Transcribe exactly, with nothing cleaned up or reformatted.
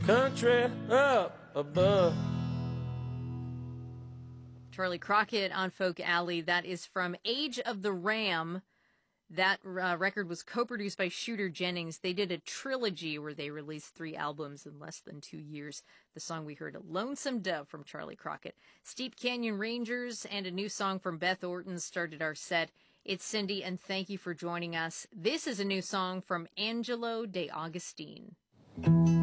country up above. Charlie Crockett on Folk Alley. That is from Age of the Ram. That uh, record was co-produced by Shooter Jennings. They did a trilogy where they released three albums in less than two years. The song we heard, Lonesome Dove from Charlie Crockett. Steep Canyon Rangers and a new song from Beth Orton started our set. It's Cindy, and thank you for joining us. This is a new song from Angelo De Agostine.